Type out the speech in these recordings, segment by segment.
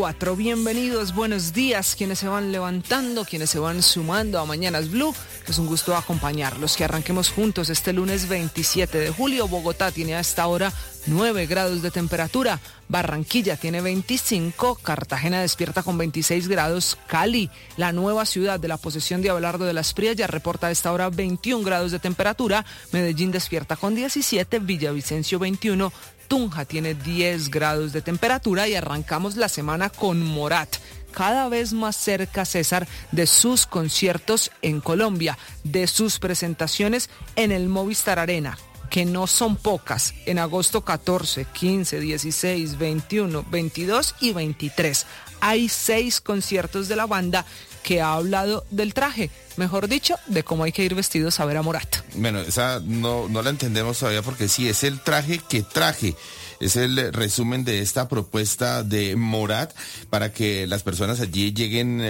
Bienvenidos, buenos días, quienes se van levantando, quienes se van sumando a Mañanas Blue. Es un gusto acompañarlos, que arranquemos juntos este lunes 27 de julio. Bogotá tiene a esta hora 9 grados de temperatura, Barranquilla tiene 25, Cartagena despierta con 26 grados, Cali, la nueva ciudad de la posesión de Abelardo de las Priellas, reporta a esta hora 21 grados de temperatura, Medellín despierta con 17, Villavicencio 21, Tunja tiene 10 grados de temperatura y arrancamos la semana con Morat. Cada vez más cerca, César, de sus conciertos en Colombia, de sus presentaciones en el Movistar Arena, que no son pocas, en agosto 14, 15, 16, 21, 22 y 23. Hay 6 conciertos de la banda que ha hablado del traje, mejor dicho, de cómo hay que ir vestidos a ver a Morat. Bueno, esa no la entendemos todavía porque sí, es el traje que traje. Es el resumen de esta propuesta de Morat para que las personas allí lleguen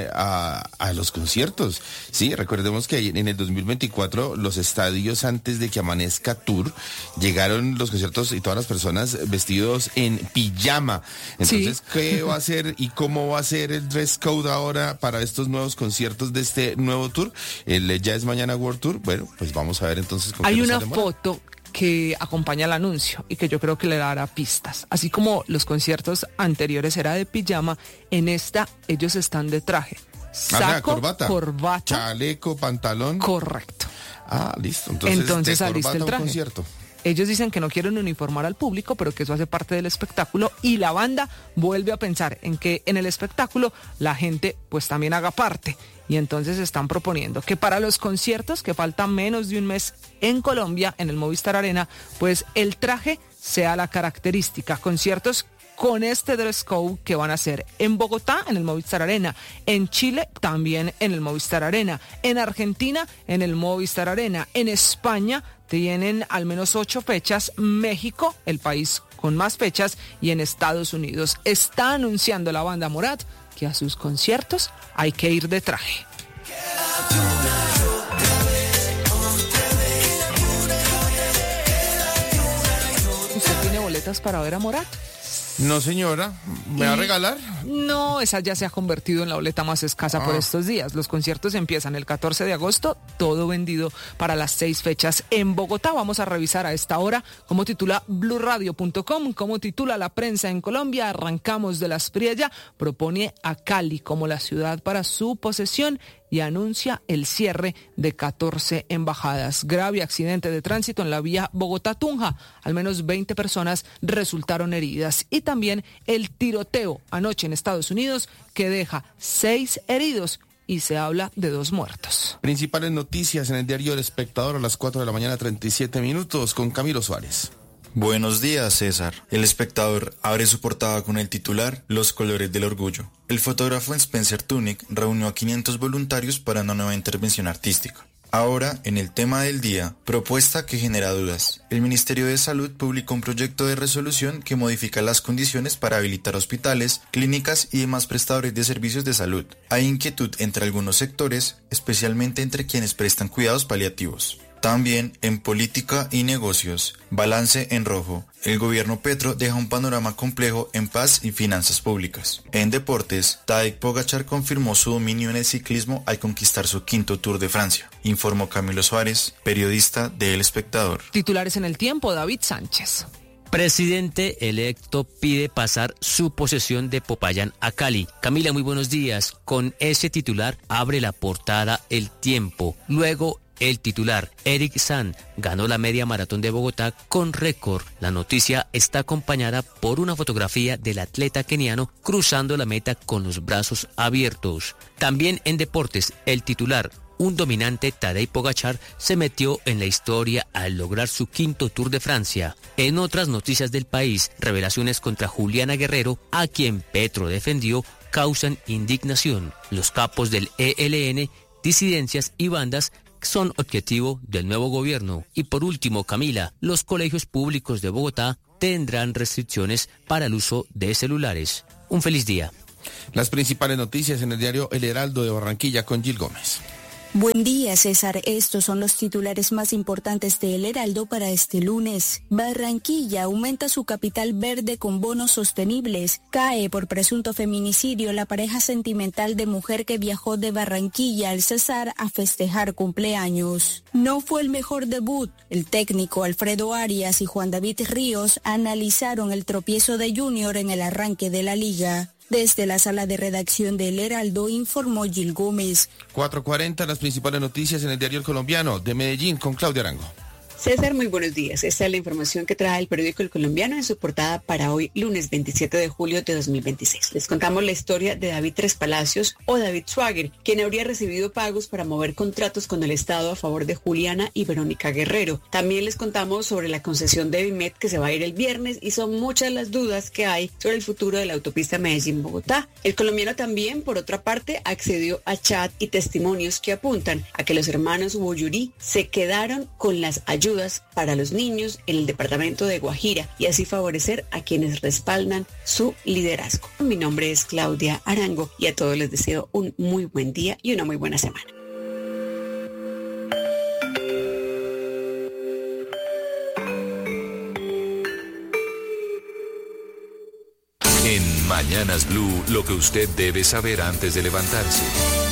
a los conciertos. Sí, recordemos que en el 2024 los estadios antes de que amanezca tour llegaron los conciertos y todas las personas vestidos en pijama. Entonces, sí. ¿Qué va a ser y cómo va a ser el dress code ahora para estos nuevos conciertos de este nuevo tour? El Ya es Mañana World Tour. Bueno, pues vamos a ver entonces con hay qué una foto que acompaña el anuncio y que yo creo que le dará pistas. Así como los conciertos anteriores era de pijama, en esta ellos están de traje. Saco, corbata, chaleco, pantalón. Correcto. Listo. Entonces saliste el traje. Concierto. Ellos dicen que no quieren uniformar al público, pero que eso hace parte del espectáculo, y la banda vuelve a pensar en que en el espectáculo la gente pues también haga parte. Y entonces están proponiendo que para los conciertos, que faltan menos de un mes en Colombia, en el Movistar Arena, pues el traje sea la característica. Conciertos con este dress code que van a hacer en Bogotá, en el Movistar Arena, en Chile, también en el Movistar Arena, en Argentina, en el Movistar Arena, en España tienen al menos 8 fechas, México, el país con más fechas, y en Estados Unidos. Está anunciando la banda Morat que a sus conciertos hay que ir de traje. ¿Usted tiene boletas para ver a Morat? No, señora, ¿me va a regalar? No, esa ya se ha convertido en la boleta más escasa por estos días. Los conciertos empiezan el 14 de agosto, todo vendido para las 6 fechas en Bogotá. Vamos a revisar a esta hora cómo titula blurradio.com, cómo titula la prensa en Colombia. Arrancamos de las Priellas, propone a Cali como la ciudad para su posesión y anuncia el cierre de 14 embajadas. Grave accidente de tránsito en la vía Bogotá-Tunja. Al menos 20 personas resultaron heridas. Y también el tiroteo anoche en Estados Unidos que deja 6 heridos y se habla de 2 muertos. Principales noticias en el diario El Espectador a las 4 de la mañana, 37 minutos, con Camilo Suárez. Buenos días, César. El Espectador abre su portada con el titular Los colores del orgullo. El fotógrafo Spencer Tunick reunió a 500 voluntarios para una nueva intervención artística. Ahora, en el tema del día, propuesta que genera dudas. El Ministerio de Salud publicó un proyecto de resolución que modifica las condiciones para habilitar hospitales, clínicas y demás prestadores de servicios de salud. Hay inquietud entre algunos sectores, especialmente entre quienes prestan cuidados paliativos. También en política y negocios, balance en rojo. El gobierno Petro deja un panorama complejo en paz y finanzas públicas. En deportes, Tadej Pogačar confirmó su dominio en el ciclismo al conquistar su 5º Tour de Francia. Informó Camilo Suárez, periodista de El Espectador. Titulares en El Tiempo, David Sánchez. Presidente electo pide pasar su posesión de Popayán a Cali. Camila, muy buenos días. Con ese titular abre la portada El Tiempo. Luego, el titular, Eric San, ganó la media maratón de Bogotá con récord. La noticia está acompañada por una fotografía del atleta keniano cruzando la meta con los brazos abiertos. También en deportes, el titular, un dominante Tadej Pogačar se metió en la historia al lograr su 5º Tour de Francia. En otras noticias del país, revelaciones contra Juliana Guerrero, a quien Petro defendió, causan indignación. Los capos del ELN, disidencias y bandas son objetivo del nuevo gobierno. Y por último, Camila, los colegios públicos de Bogotá tendrán restricciones para el uso de celulares. Un feliz día. Las principales noticias en el diario El Heraldo de Barranquilla con Gil Gómez. Buen día, César. Estos son los titulares más importantes de El Heraldo para este lunes. Barranquilla aumenta su capital verde con bonos sostenibles. Cae por presunto feminicidio la pareja sentimental de mujer que viajó de Barranquilla al Cesar a festejar cumpleaños. No fue el mejor debut. El técnico Alfredo Arias y Juan David Ríos analizaron el tropiezo de Junior en el arranque de la liga. Desde la sala de redacción de El Heraldo informó Gil Gómez. 4:40, las principales noticias en el diario El Colombiano de Medellín con Claudia Arango. César, muy buenos días. Esta es la información que trae el periódico El Colombiano en su portada para hoy, lunes 27 de julio de 2026. Les contamos la historia de David Tres Palacios o David Schwager, quien habría recibido pagos para mover contratos con el Estado a favor de Juliana y Verónica Guerrero. También les contamos sobre la concesión de Vimet que se va a ir el viernes y son muchas las dudas que hay sobre el futuro de la autopista Medellín-Bogotá. El Colombiano también, por otra parte, accedió a chat y testimonios que apuntan a que los hermanos Boyurí se quedaron con las ayudas para los niños en el departamento de Guajira y así favorecer a quienes respaldan su liderazgo. Mi nombre es Claudia Arango y a todos les deseo un muy buen día y una muy buena semana. En Mañanas Blue, lo que usted debe saber antes de levantarse.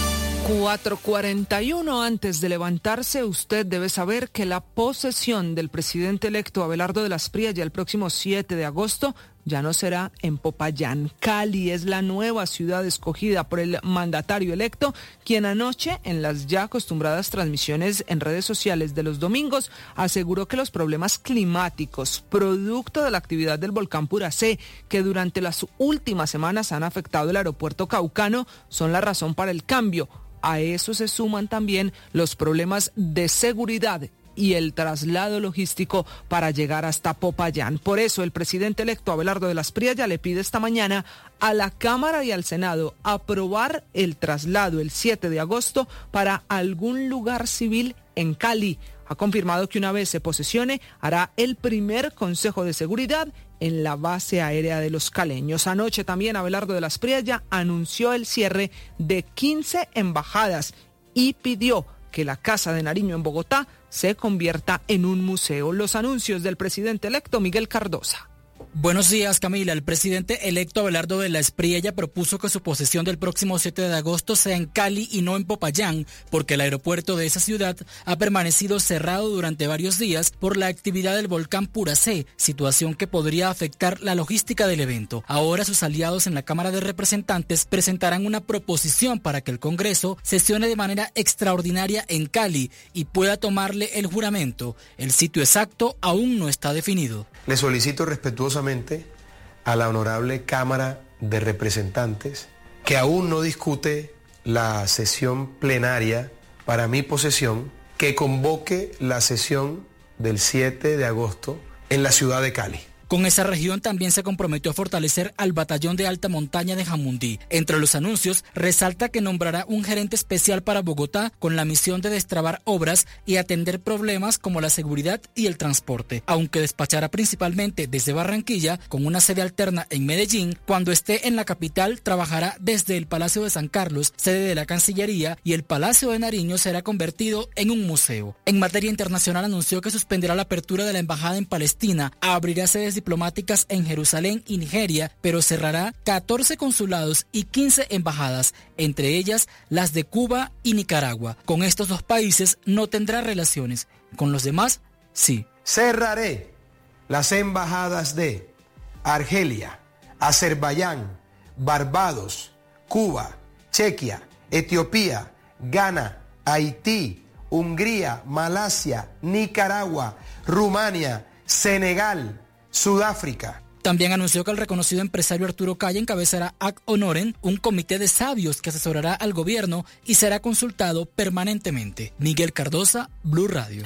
4:41 antes de levantarse, usted debe saber que la posesión del presidente electo Abelardo de las Prias ya el próximo 7 de agosto ya no será en Popayán. Cali es la nueva ciudad escogida por el mandatario electo, quien anoche, en las ya acostumbradas transmisiones en redes sociales de los domingos, aseguró que los problemas climáticos, producto de la actividad del volcán Puracé, que durante las últimas semanas han afectado el aeropuerto Caucano, son la razón para el cambio. A eso se suman también los problemas de seguridad y el traslado logístico para llegar hasta Popayán. Por eso el presidente electo Abelardo de las Prias le pide esta mañana a la Cámara y al Senado aprobar el traslado el 7 de agosto para algún lugar civil en Cali. Ha confirmado que una vez se posesione hará el primer Consejo de Seguridad en la base aérea de los caleños. Anoche también Abelardo de las Prias anunció el cierre de 15 embajadas y pidió que la Casa de Nariño en Bogotá se convierta en un museo. Los anuncios del presidente electo Miguel Cardosa. Buenos días, Camila. El presidente electo Abelardo de la Espriella propuso que su posesión del próximo 7 de agosto sea en Cali y no en Popayán, porque el aeropuerto de esa ciudad ha permanecido cerrado durante varios días por la actividad del volcán Puracé, situación que podría afectar la logística del evento. Ahora sus aliados en la Cámara de Representantes presentarán una proposición para que el Congreso sesione de manera extraordinaria en Cali y pueda tomarle el juramento. El sitio exacto aún no está definido. Le solicito respetuosamente a la honorable Cámara de Representantes, que aún no discute la sesión plenaria para mi posesión, que convoque la sesión del 7 de agosto en la ciudad de Cali. Con esa región también se comprometió a fortalecer al batallón de alta montaña de Jamundí. Entre los anuncios, resalta que nombrará un gerente especial para Bogotá con la misión de destrabar obras y atender problemas como la seguridad y el transporte, aunque despachará principalmente desde Barranquilla con una sede alterna en Medellín. Cuando esté en la capital, trabajará desde el Palacio de San Carlos, sede de la Cancillería, y el Palacio de Nariño será convertido en un museo. En materia internacional, anunció que suspenderá la apertura de la embajada en Palestina, abrirá sedes diplomáticas en Jerusalén y Nigeria, pero cerrará 14 consulados y 15 embajadas, entre ellas las de Cuba y Nicaragua. Con estos dos países no tendrá relaciones, con los demás sí. Cerraré las embajadas de Argelia, Azerbaiyán, Barbados, Cuba, Chequia, Etiopía, Ghana, Haití, Hungría, Malasia, Nicaragua, Rumania, Senegal, Sudáfrica. También anunció que el reconocido empresario Arturo Calle encabezará ad honorem un comité de sabios que asesorará al gobierno y será consultado permanentemente. Miguel Cardosa, Blue Radio.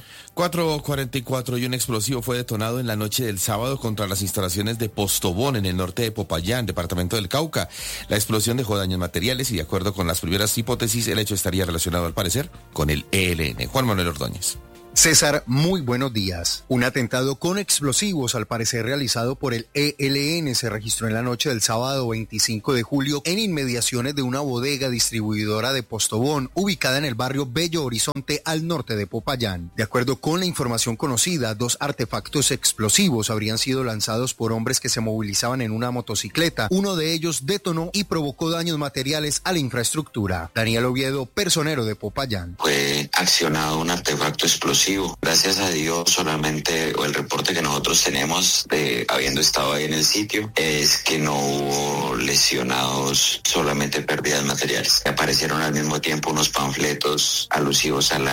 4:44 y un explosivo fue detonado en la noche del sábado contra las instalaciones de Postobón en el norte de Popayán, departamento del Cauca. La explosión dejó daños materiales y de acuerdo con las primeras hipótesis, el hecho estaría relacionado al parecer con el ELN. Juan Manuel Ordóñez. César, muy buenos días. Un atentado con explosivos, al parecer realizado por el ELN, se registró en la noche del sábado 25 de julio en inmediaciones de una bodega distribuidora de Postobón, ubicada en el barrio Bello Horizonte, al norte de Popayán. De acuerdo con la información conocida, 2 artefactos explosivos habrían sido lanzados por hombres que se movilizaban en una motocicleta. Uno de ellos detonó y provocó daños materiales a la infraestructura. Daniel Oviedo, personero de Popayán. Fue accionado un artefacto explosivo. Gracias a Dios, solamente el reporte que nosotros tenemos de habiendo estado ahí en el sitio es que no hubo lesionados, solamente pérdidas materiales. Aparecieron al mismo tiempo unos panfletos alusivos al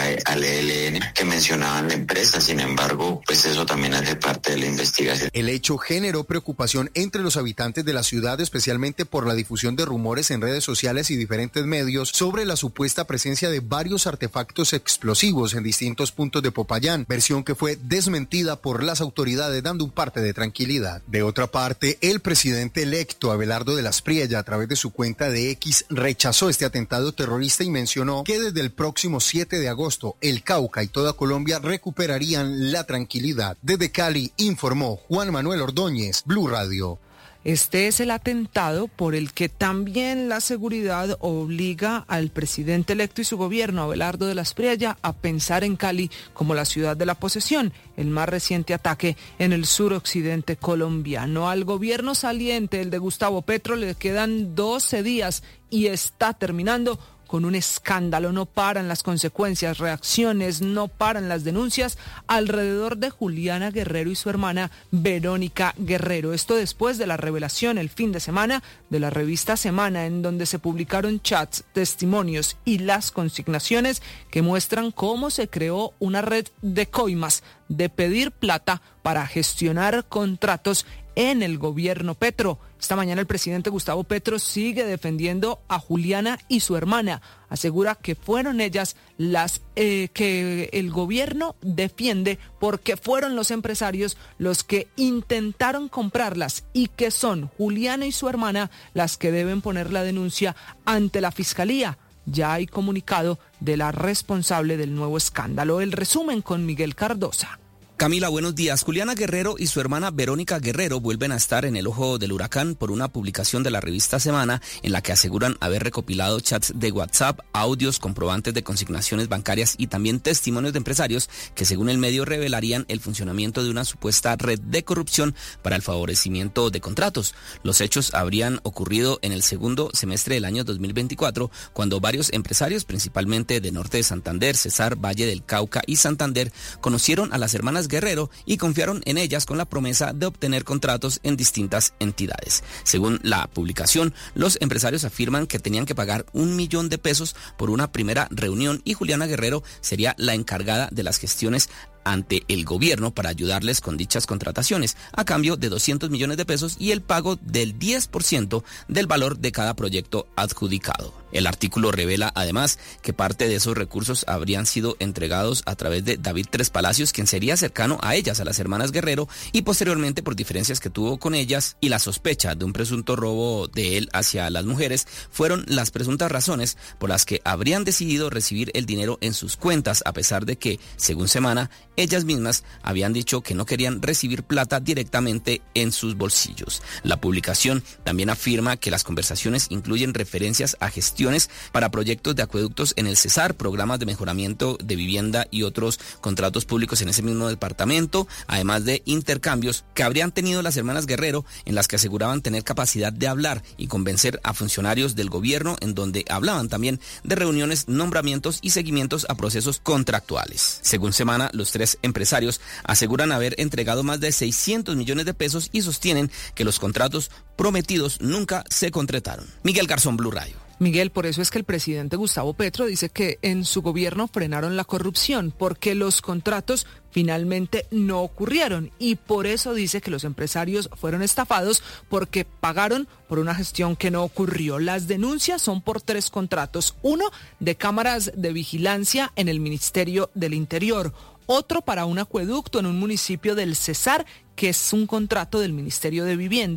ELN que mencionaban la empresa. Sin embargo, pues eso también hace parte de la investigación. El hecho generó preocupación entre los habitantes de la ciudad, especialmente por la difusión de rumores en redes sociales y diferentes medios sobre la supuesta presencia de varios artefactos explosivos en distintos puntos de Popayán, versión que fue desmentida por las autoridades, dando un parte de tranquilidad. De otra parte, el presidente electo Abelardo de las Priella, a través de su cuenta de X, rechazó este atentado terrorista y mencionó que desde el próximo 7 de agosto el Cauca y toda Colombia recuperarían la tranquilidad. Desde Cali informó Juan Manuel Ordóñez, Blue Radio. Este es el atentado por el que también la seguridad obliga al presidente electo y su gobierno, Abelardo de las Priella, a pensar en Cali como la ciudad de la posesión, el más reciente ataque en el suroccidente colombiano. Al gobierno saliente, el de Gustavo Petro, le quedan 12 días y está terminando con un escándalo. No paran las consecuencias, reacciones, no paran las denuncias alrededor de Juliana Guerrero y su hermana Verónica Guerrero. Esto después de la revelación el fin de semana de la revista Semana, en donde se publicaron chats, testimonios y las consignaciones que muestran cómo se creó una red de coimas, de pedir plata para gestionar contratos en el gobierno Petro. Esta mañana el presidente Gustavo Petro sigue defendiendo a Juliana y su hermana. Asegura que fueron ellas las que el gobierno defiende porque fueron los empresarios los que intentaron comprarlas y que son Juliana y su hermana las que deben poner la denuncia ante la fiscalía. Ya hay comunicado de la responsable del nuevo escándalo. El resumen con Miguel Cardosa. Camila, buenos días. Juliana Guerrero y su hermana Verónica Guerrero vuelven a estar en el ojo del huracán por una publicación de la revista Semana en la que aseguran haber recopilado chats de WhatsApp, audios, comprobantes de consignaciones bancarias y también testimonios de empresarios que según el medio revelarían el funcionamiento de una supuesta red de corrupción para el favorecimiento de contratos. Los hechos habrían ocurrido en el segundo semestre del año 2024 cuando varios empresarios, principalmente de Norte de Santander, Cesar, Valle del Cauca y Santander, conocieron a las hermanas Guerrero y confiaron en ellas con la promesa de obtener contratos en distintas entidades. Según la publicación, los empresarios afirman que tenían que pagar $1.000.000 por una primera reunión y Juliana Guerrero sería la encargada de las gestiones ante el gobierno para ayudarles con dichas contrataciones, a cambio de $200 millones y el pago del 10% del valor de cada proyecto adjudicado. El artículo revela además que parte de esos recursos habrían sido entregados a través de David Tres Palacios, quien sería cercano a ellas, a las hermanas Guerrero, y posteriormente por diferencias que tuvo con ellas y la sospecha de un presunto robo de él hacia las mujeres, fueron las presuntas razones por las que habrían decidido recibir el dinero en sus cuentas, a pesar de que, según Semana, ellas mismas habían dicho que no querían recibir plata directamente en sus bolsillos. La publicación también afirma que las conversaciones incluyen referencias a gestiones para proyectos de acueductos en el Cesar, programas de mejoramiento de vivienda y otros contratos públicos en ese mismo departamento, además de intercambios que habrían tenido las hermanas Guerrero en las que aseguraban tener capacidad de hablar y convencer a funcionarios del gobierno, en donde hablaban también de reuniones, nombramientos y seguimientos a procesos contractuales. Según Semana, los tres empresarios aseguran haber entregado más de $600 millones y sostienen que los contratos prometidos nunca se concretaron. Miguel Garzón, Blue Radio. Miguel, por eso es que el presidente Gustavo Petro dice que en su gobierno frenaron la corrupción, porque los contratos finalmente no ocurrieron y por eso dice que los empresarios fueron estafados porque pagaron por una gestión que no ocurrió. Las denuncias son por 3 contratos, uno de cámaras de vigilancia en el Ministerio del Interior, otro para un acueducto en un municipio del Cesar, que es un contrato del Ministerio de Vivienda,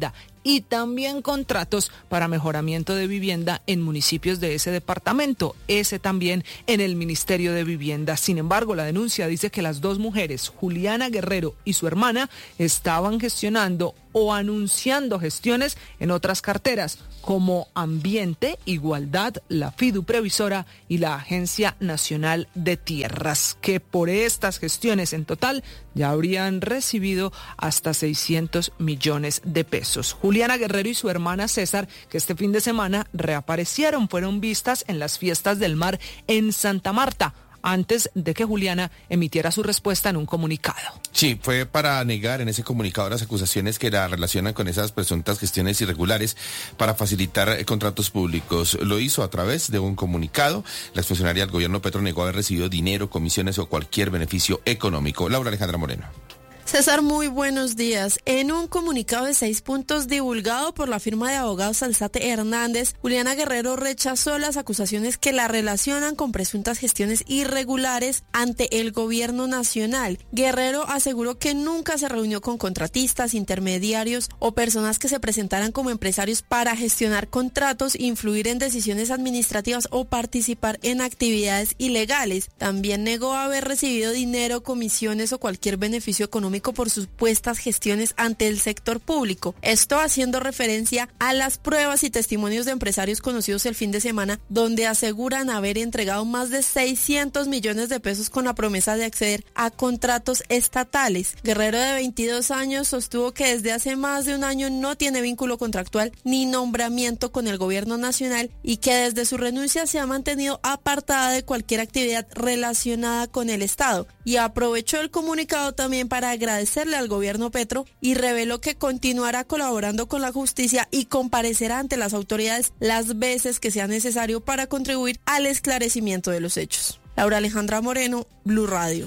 y también contratos para mejoramiento de vivienda en municipios de ese departamento, ese también en el Ministerio de Vivienda. Sin embargo, la denuncia dice que las dos mujeres, Juliana Guerrero y su hermana, estaban gestionando o anunciando gestiones en otras carteras como Ambiente, Igualdad, la Fidu Previsora y la Agencia Nacional de Tierras, que por estas gestiones en total ya habrían recibido hasta 600 millones de pesos. Juliana Guerrero y su hermana César, que este fin de semana reaparecieron, fueron vistas en las fiestas del mar en Santa Marta, antes de que Juliana emitiera su respuesta en un comunicado. Sí, fue para negar en ese comunicado las acusaciones que la relacionan con esas presuntas gestiones irregulares para facilitar contratos públicos. Lo hizo a través de un comunicado. La exfuncionaria del gobierno Petro negó haber recibido dinero, comisiones o cualquier beneficio económico. Laura Alejandra Moreno. César, muy buenos días. En un comunicado de 6 puntos divulgado por la firma de abogados Alzate Hernández, Juliana Guerrero rechazó las acusaciones que la relacionan con presuntas gestiones irregulares ante el gobierno nacional. Guerrero aseguró que nunca se reunió con contratistas, intermediarios o personas que se presentaran como empresarios para gestionar contratos, influir en decisiones administrativas o participar en actividades ilegales. También negó haber recibido dinero, comisiones o cualquier beneficio económico por supuestas gestiones ante el sector público. Esto haciendo referencia a las pruebas y testimonios de empresarios conocidos el fin de semana, donde aseguran haber entregado más de 600 millones de pesos con la promesa de acceder a contratos estatales. Guerrero, de 22 años, sostuvo que desde hace más de un año no tiene vínculo contractual ni nombramiento con el gobierno nacional y que desde su renuncia se ha mantenido apartada de cualquier actividad relacionada con el Estado. Y aprovechó el comunicado también para agradecerle al gobierno Petro y reveló que continuará colaborando con la justicia y comparecerá ante las autoridades las veces que sea necesario para contribuir al esclarecimiento de los hechos. Laura Alejandra Moreno, Blue Radio.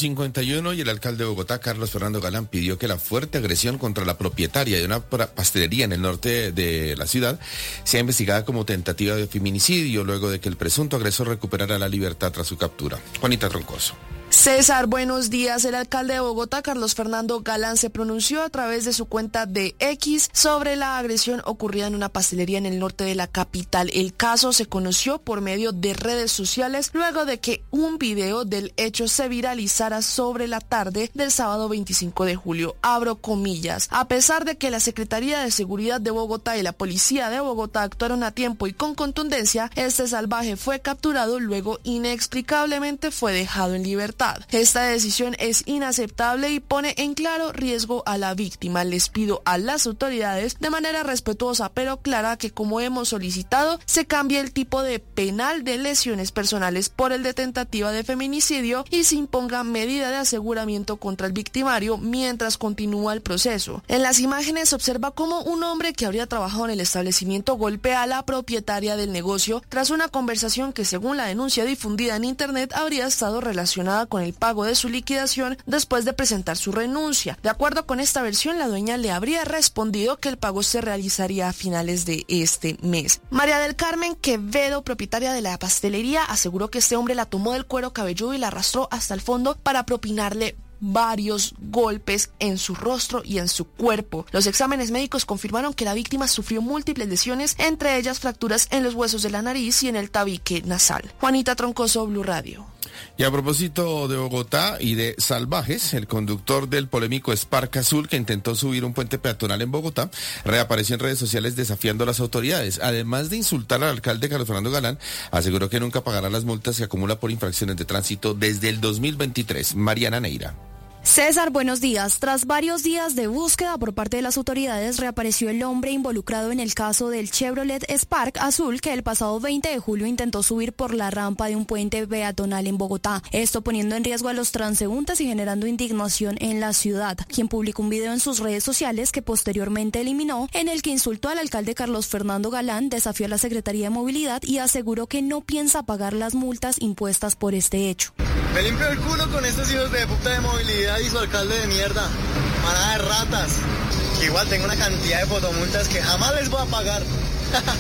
4:51 y el alcalde de Bogotá, Carlos Fernando Galán, pidió que la fuerte agresión contra la propietaria de una pastelería en el norte de la ciudad sea investigada como tentativa de feminicidio luego de que el presunto agresor recuperara la libertad tras su captura. Juanita Troncoso. César, buenos días. El alcalde de Bogotá, Carlos Fernando Galán, se pronunció a través de su cuenta de X sobre la agresión ocurrida en una pastelería en el norte de la capital. El caso se conoció por medio de redes sociales luego de que un video del hecho se viralizara sobre la tarde del sábado 25 de julio. Abro comillas. A pesar de que la Secretaría de Seguridad de Bogotá y la Policía de Bogotá actuaron a tiempo y con contundencia, este salvaje fue capturado, luego inexplicablemente fue dejado en libertad. Esta decisión es inaceptable y pone en claro riesgo a la víctima. Les pido a las autoridades de manera respetuosa pero clara que, como hemos solicitado, se cambie el tipo de penal de lesiones personales por el de tentativa de feminicidio y se imponga medida de aseguramiento contra el victimario mientras continúa el proceso. En las imágenes se observa cómo un hombre que habría trabajado en el establecimiento golpea a la propietaria del negocio tras una conversación que, según la denuncia difundida en internet, habría estado relacionada con el pago de su liquidación después de presentar su renuncia. De acuerdo con esta versión, la dueña le habría respondido que el pago se realizaría a finales de este mes. María del Carmen Quevedo, propietaria de la pastelería, aseguró que este hombre la tomó del cuero cabelludo y la arrastró hasta el fondo para propinarle varios golpes en su rostro y en su cuerpo. Los exámenes médicos confirmaron que la víctima sufrió múltiples lesiones, entre ellas fracturas en los huesos de la nariz y en el tabique nasal. Juanita Troncoso, Blue Radio. Y a propósito de Bogotá y de salvajes, el conductor del polémico Spark Azul, que intentó subir un puente peatonal en Bogotá, reapareció en redes sociales desafiando a las autoridades. Además de insultar al alcalde Carlos Fernando Galán, aseguró que nunca pagará las multas que acumula por infracciones de tránsito desde el 2023. Mariana Neira. César, buenos días. Tras varios días de búsqueda por parte de las autoridades, reapareció el hombre involucrado en el caso del Chevrolet Spark Azul, que el pasado 20 de julio intentó subir por la rampa de un puente peatonal en Bogotá. Esto poniendo en riesgo a los transeúntes y generando indignación en la ciudad, quien publicó un video en sus redes sociales que posteriormente eliminó, en el que insultó al alcalde Carlos Fernando Galán, desafió a la Secretaría de Movilidad y aseguró que no piensa pagar las multas impuestas por este hecho. Me limpio el culo con estos hijos de puta de movilidad y su alcalde de mierda, manada de ratas, que igual tengo una cantidad de fotomultas que jamás les voy a pagar.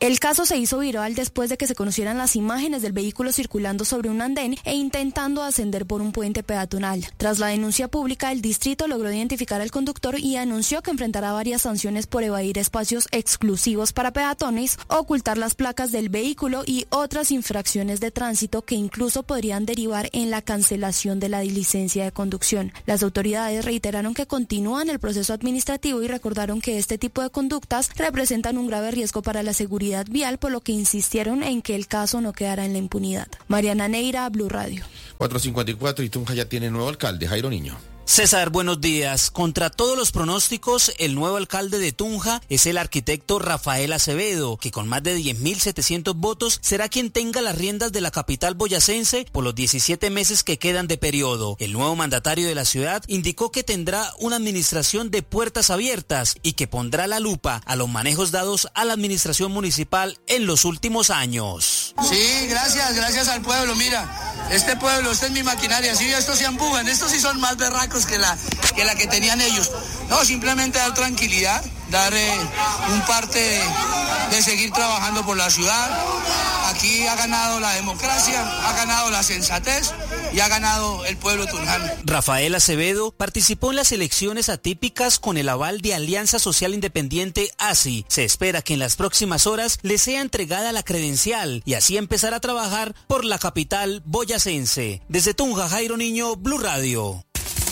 El caso se hizo viral después de que se conocieran las imágenes del vehículo circulando sobre un andén e intentando ascender por un puente peatonal. Tras la denuncia pública, el distrito logró identificar al conductor y anunció que enfrentará varias sanciones por evadir espacios exclusivos para peatones, ocultar las placas del vehículo y otras infracciones de tránsito que incluso podrían derivar en la cancelación de la licencia de conducción. Las autoridades reiteraron que continúan el proceso administrativo y recordaron que este tipo de conductas representan un grave riesgo para la seguridad vial, por lo que insistieron en que el caso no quedara en la impunidad. Mariana Neira, Blue Radio. 4:54 y Tunja ya tiene nuevo alcalde, Jairo Niño. César, buenos días. Contra todos los pronósticos, el nuevo alcalde de Tunja es el arquitecto Rafael Acevedo, que con más de 10.700 votos será quien tenga las riendas de la capital boyacense por los 17 meses que quedan de periodo. El nuevo mandatario de la ciudad indicó que tendrá una administración de puertas abiertas y que pondrá la lupa a los manejos dados a la administración municipal en los últimos años. Sí, gracias al pueblo. Mira, este pueblo, esta es mi maquinaria. Sí, estos se empujan, estos sí son más berracos que la que tenían ellos. No, simplemente dar tranquilidad, dar un parte de seguir trabajando por la ciudad. Aquí ha ganado la democracia, ha ganado la sensatez y ha ganado el pueblo tunjano. Rafael Acevedo participó en las elecciones atípicas con el aval de Alianza Social Independiente ASI. Se espera que en las próximas horas le sea entregada la credencial y así empezar a trabajar por la capital boyacense. Desde Tunja, Jairo Niño, Blue Radio.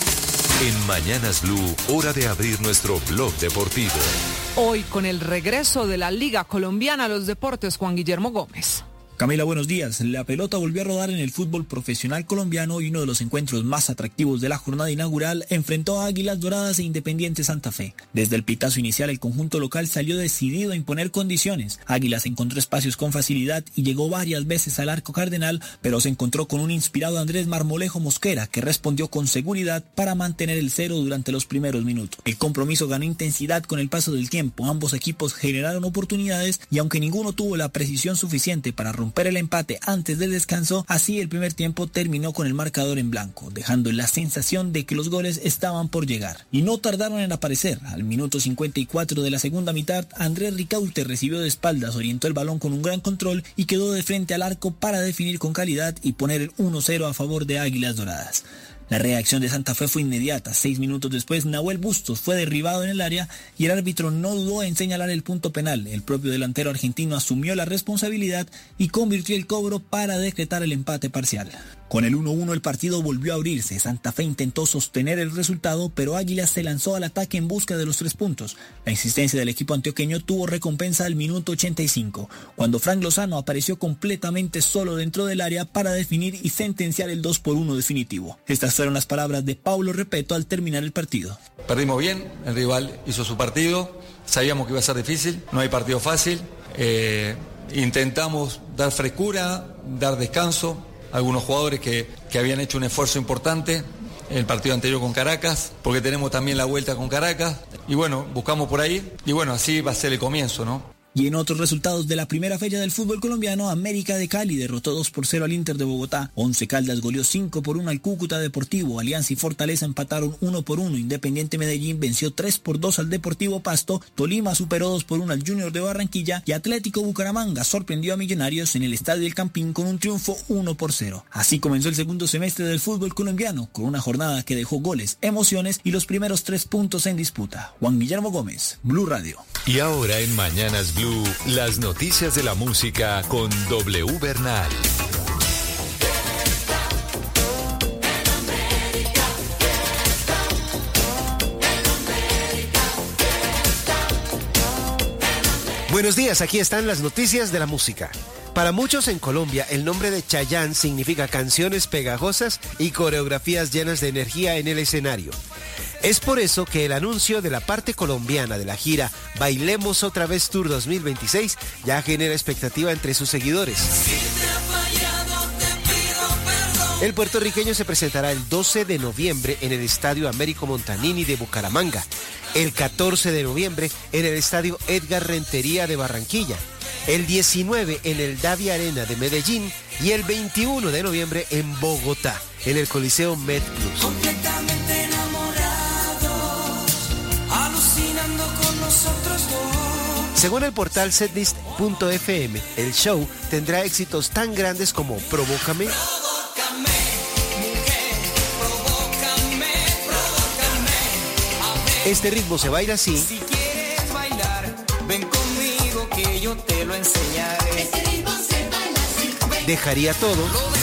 En Mañanas Blue, hora de abrir nuestro blog deportivo. Hoy con el regreso de la Liga Colombiana a los Deportes, Juan Guillermo Gómez. Camila, buenos días. La pelota volvió a rodar en el fútbol profesional colombiano y uno de los encuentros más atractivos de la jornada inaugural enfrentó a Águilas Doradas e Independiente Santa Fe. Desde el pitazo inicial, el conjunto local salió decidido a imponer condiciones. Águilas encontró espacios con facilidad y llegó varias veces al arco cardenal, pero se encontró con un inspirado Andrés Marmolejo Mosquera, que respondió con seguridad para mantener el cero durante los primeros minutos. El compromiso ganó intensidad con el paso del tiempo. Ambos equipos generaron oportunidades y aunque ninguno tuvo la precisión suficiente para romper el empate antes del descanso, así el primer tiempo terminó con el marcador en blanco, dejando la sensación de que los goles estaban por llegar. Y no tardaron en aparecer. Al minuto 54 de la segunda mitad, Andrés Ricaurte recibió de espaldas, orientó el balón con un gran control y quedó de frente al arco para definir con calidad y poner el 1-0 a favor de Águilas Doradas. La reacción de Santa Fe fue inmediata. 6 minutos después, Nahuel Bustos fue derribado en el área y el árbitro no dudó en señalar el punto penal. El propio delantero argentino asumió la responsabilidad y convirtió el cobro para decretar el empate parcial. Con el 1-1 el partido volvió a abrirse. Santa Fe intentó sostener el resultado, pero Águilas se lanzó al ataque en busca de los 3 puntos. La insistencia del equipo antioqueño tuvo recompensa al minuto 85, cuando Frank Lozano apareció completamente solo dentro del área para definir y sentenciar el 2-1 definitivo. Estas fueron las palabras de Paulo Repeto al terminar el partido. Perdimos bien, el rival hizo su partido, sabíamos que iba a ser difícil, no hay partido fácil. Intentamos dar frescura, dar descanso. Algunos jugadores que habían hecho un esfuerzo importante en el partido anterior con Caracas, porque tenemos también la vuelta con Caracas, y bueno, buscamos por ahí, y bueno, así va a ser el comienzo, ¿no? Y en otros resultados de la primera fecha del fútbol colombiano, América de Cali derrotó 2-0 al Inter de Bogotá, 11 Caldas goleó 5-1 al Cúcuta Deportivo, Alianza y Fortaleza empataron 1-1, Independiente Medellín venció 3-2 al Deportivo Pasto, Tolima superó 2-1 al Junior de Barranquilla y Atlético Bucaramanga sorprendió a Millonarios en el Estadio El Campín con un triunfo 1-0. Así comenzó el segundo semestre del fútbol colombiano, con una jornada que dejó goles, emociones y los primeros 3 puntos en disputa. Juan Guillermo Gómez, Blue Radio. Y ahora en Mañanas Blue, las noticias de la música con W Bernal. Buenos días, aquí están las noticias de la música. Para muchos en Colombia, el nombre de Chayanne significa canciones pegajosas y coreografías llenas de energía en el escenario. Es por eso que el anuncio de la parte colombiana de la gira Bailemos Otra Vez Tour 2026 ya genera expectativa entre sus seguidores. El puertorriqueño se presentará el 12 de noviembre en el Estadio Américo Montanini de Bucaramanga, el 14 de noviembre en el Estadio Edgar Rentería de Barranquilla, el 19 en el Davi Arena de Medellín y el 21 de noviembre en Bogotá, en el Coliseo MedPlus. Según el portal setlist.fm, el show tendrá éxitos tan grandes como Provócame, Este ritmo se baila así, Si quieres bailar, ven conmigo que yo te lo enseñaré. Este ritmo se baila así. Dejaría todo.